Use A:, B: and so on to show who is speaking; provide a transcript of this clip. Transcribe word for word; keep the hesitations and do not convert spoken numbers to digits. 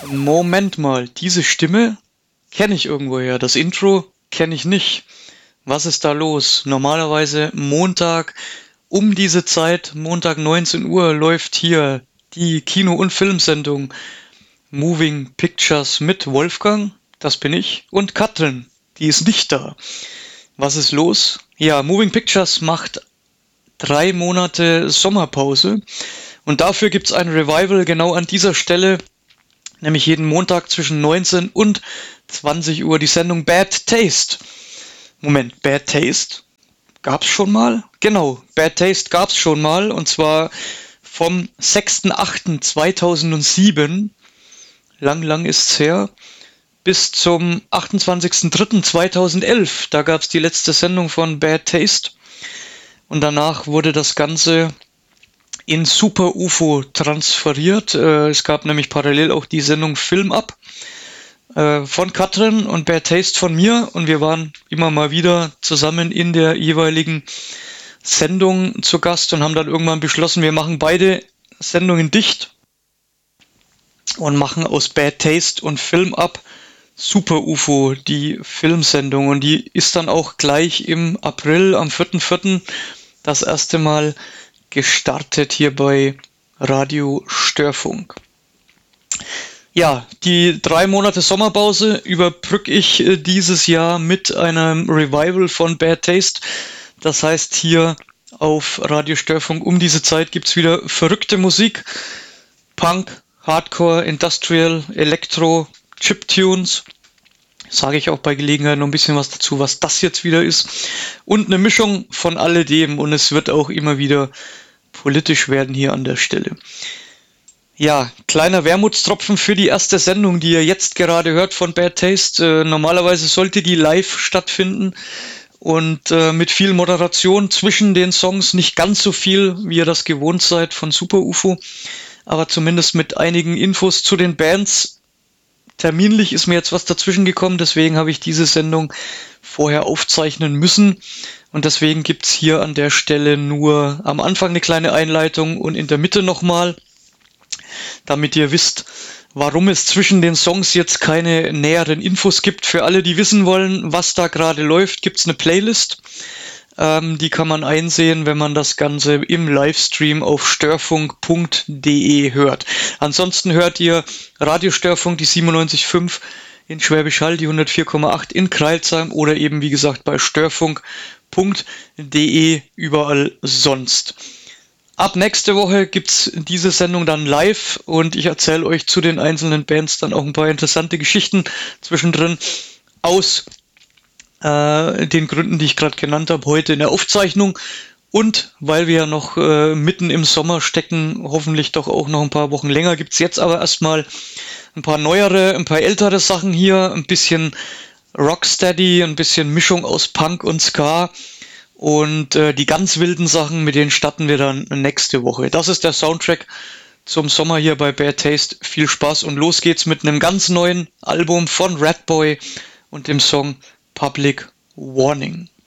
A: Moment mal, diese Stimme kenne ich irgendwoher. Das Intro kenne ich nicht. Was ist da los? Normalerweise Montag um diese Zeit, Montag neunzehn Uhr, läuft hier die Kino- und Filmsendung Moving Pictures mit Wolfgang, das bin ich, und Katrin, die ist nicht da. Was ist los? Ja, Moving Pictures macht drei Monate Sommerpause und dafür gibt's ein Revival genau an dieser Stelle, nämlich jeden Montag zwischen neunzehn und zwanzig Uhr die Sendung Bad Taste. Moment, Bad Taste? Gab's schon mal? Genau, Bad Taste gab's schon mal und zwar vom sechsten achten zweitausendsieben, lang, lang ist's her, bis zum achtundzwanzigsten dritten zweitausendelf. Da gab's die letzte Sendung von Bad Taste und danach wurde das Ganze in Super U F O transferiert. Es gab nämlich parallel auch die Sendung Film Up von Katrin und Bad Taste von mir und wir waren immer mal wieder zusammen in der jeweiligen Sendung zu Gast und haben dann irgendwann beschlossen, wir machen beide Sendungen dicht und machen aus Bad Taste und Film Up Super U F O, die Filmsendung, und die ist dann auch gleich im April, am vierten vierten das erste Mal gestartet hier bei Radio Störfunk. Ja, die drei Monate Sommerpause überbrücke ich äh, dieses Jahr mit einem Revival von Bad Taste. Das heißt, hier auf Radio Störfunk um diese Zeit gibt's wieder verrückte Musik. Punk, Hardcore, Industrial, Elektro, Chiptunes. Sage ich auch bei Gelegenheit noch ein bisschen was dazu, was das jetzt wieder ist. Und eine Mischung von alledem. Und es wird auch immer wieder politisch werden hier an der Stelle. Ja, kleiner Wermutstropfen für die erste Sendung, die ihr jetzt gerade hört von Bad Taste. Äh, normalerweise sollte die live stattfinden und äh, mit viel Moderation zwischen den Songs, nicht ganz so viel, wie ihr das gewohnt seid von Super U F O, aber zumindest mit einigen Infos zu den Bands. Terminlich ist mir jetzt was dazwischen gekommen, deswegen habe ich diese Sendung vorher aufzeichnen müssen und deswegen gibt's hier an der Stelle nur am Anfang eine kleine Einleitung und in der Mitte nochmal, damit ihr wisst, warum es zwischen den Songs jetzt keine näheren Infos gibt. Für alle, die wissen wollen, was da gerade läuft, gibt's eine Playlist. Ähm, die kann man einsehen, wenn man das Ganze im Livestream auf störfunk punkt de hört. Ansonsten hört ihr Radio Störfunk, die siebenundneunzig Komma fünf in Schwäbisch Hall, die hundertvier Komma acht in Crailsheim oder eben, wie gesagt, bei störfunk punkt de überall sonst. Ab nächste Woche gibt's diese Sendung dann live und ich erzähle euch zu den einzelnen Bands dann auch ein paar interessante Geschichten zwischendrin aus äh, den Gründen, die ich gerade genannt habe, heute in der Aufzeichnung. Und weil wir ja noch äh, mitten im Sommer stecken, hoffentlich doch auch noch ein paar Wochen länger, gibt's jetzt aber erstmal ein paar neuere, ein paar ältere Sachen hier, ein bisschen Rocksteady, ein bisschen Mischung aus Punk und Ska. Und äh, die ganz wilden Sachen, mit denen starten wir dann nächste Woche. Das ist der Soundtrack zum Sommer hier bei Bad Taste. Viel Spaß und los geht's mit einem ganz neuen Album von Ratboy und dem Song Public Warning.